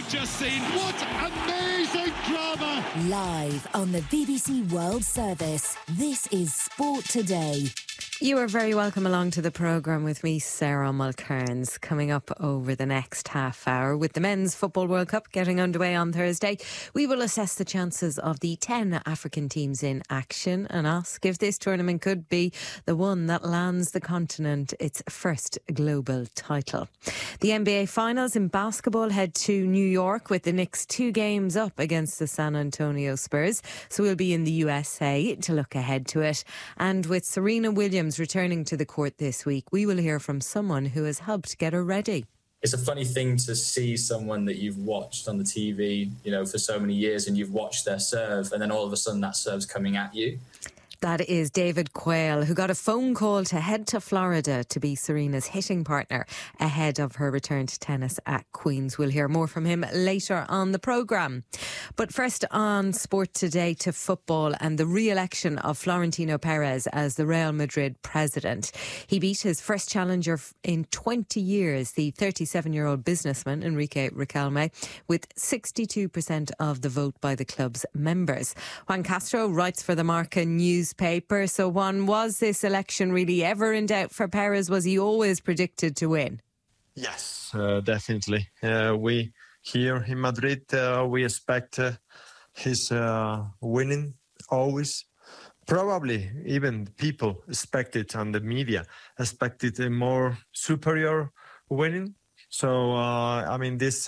we've just seen. What amazing drama! Live on the BBC World Service, this is Sport Today. You are very welcome along to the programme with me, Sarah Mulcairns. Coming up over the next half hour, with the Men's Football World Cup getting underway on Thursday, we will assess the chances of the 10 African teams in action and ask if this tournament could be the one that lands the continent its first global title. The NBA Finals in basketball head to New York with the Knicks 2 games up against the San Antonio Spurs. So we'll be in the USA to look ahead to it. And with Serena Williams returning to the court this week, we will hear from someone who has helped get her ready. It's a funny thing to see someone that you've watched on the TV, for so many years, and you've watched their serve, and then all of a sudden that serve's coming at you. That is David Quayle, who got a phone call to head to Florida to be Serena's hitting partner ahead of her return to tennis at Queen's. We'll hear more from him later on the programme. But first on Sport Today to football and the re-election of Florentino Perez as the Real Madrid president. He beat his first challenger in 20 years, the 37-year-old businessman Enrique Riquelme, with 62% of the vote by the club's members. Juan Castro writes for the Marca newspaper. So Juan, was this election really ever in doubt for Perez? Was he always predicted to win? Yes, definitely. We here in Madrid, we expect his winning always. Probably even people expected, and the media expected a more superior winning. So, this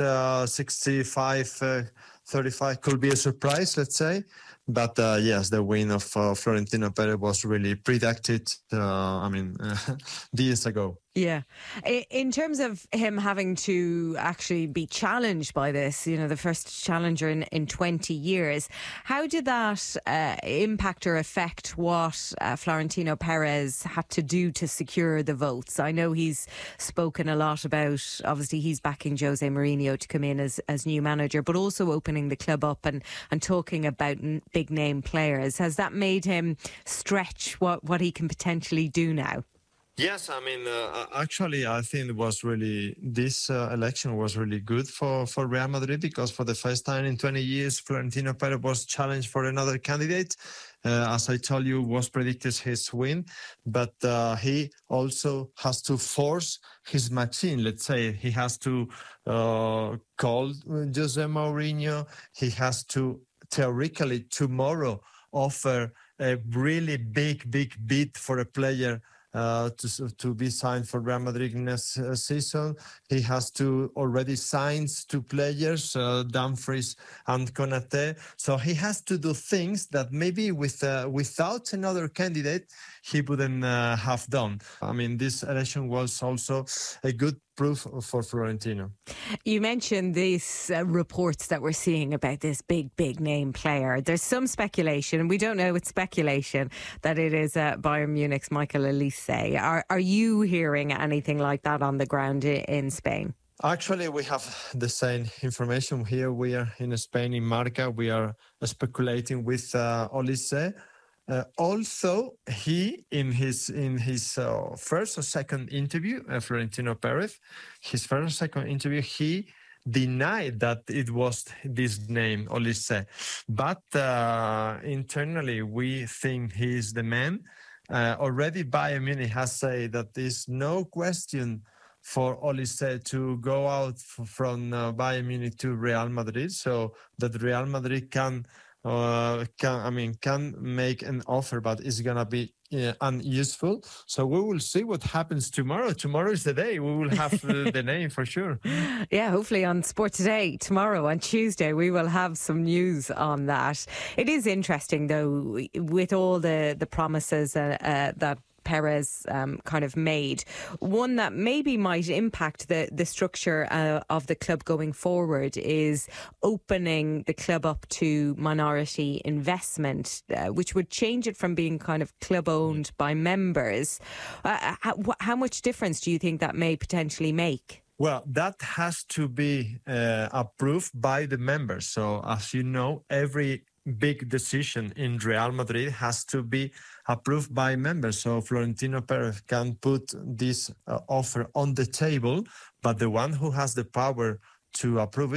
65-35 could be a surprise, let's say. But yes, the win of Florentino Perez was really predicted, years ago. Yeah. In terms of him having to actually be challenged by this, the first challenger in 20 years, how did that impact or affect what Florentino Perez had to do to secure the votes? I know he's spoken a lot about, obviously he's backing Jose Mourinho to come in as new manager, but also opening the club up and talking about big name players. Has that made him stretch what he can potentially do now? Yes, actually, I think this election was really good for Real Madrid, because for the first time in 20 years, Florentino Perez was challenged for another candidate. As I told you, was predicted his win, but he also has to force his machine. Let's say he has to call Jose Mourinho. He has to theoretically tomorrow offer a really big bid for a player to be signed for Real Madrid next season. He has to already sign 2 players, Dumfries and Konate. So he has to do things that maybe without another candidate he wouldn't have done. This election was also a good proof for Florentino. You mentioned these reports that we're seeing about this big name player. There's some speculation, and we don't know, it's speculation, that it is Bayern Munich's Michael Olise. Are you hearing anything like that on the ground in Spain? Actually, we have the same information here. We are in Spain, in Marca. We are speculating with Olise. Also, he in his first or second interview, Florentino Perez, his first or second interview, he denied that it was this name, Olise. But internally, we think he is the man. Already Bayern Munich has said that there's no question for Olise to go out from Bayern Munich to Real Madrid, so that Real Madrid can make an offer, but it's gonna be unuseful. So we will see what happens tomorrow. Tomorrow is the day we will have the name for sure. Yeah, hopefully on Sport Today tomorrow, on Tuesday, we will have some news on that. It is interesting though, with all the promises that Perez kind of made. One that maybe might impact the structure of the club going forward is opening the club up to minority investment, which would change it from being kind of club owned by members. How much difference do you think that may potentially make? Well, that has to be approved by the members. So, as you know, every big decision in Real Madrid has to be approved by members. So Florentino Perez can put this offer on the table, but the one who has the power to approve it